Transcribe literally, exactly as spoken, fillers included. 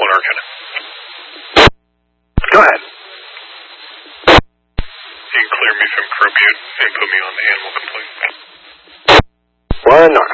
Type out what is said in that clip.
One Arcana. Go ahead. You can clear me from Crobute and put me on the animal complaint. One North.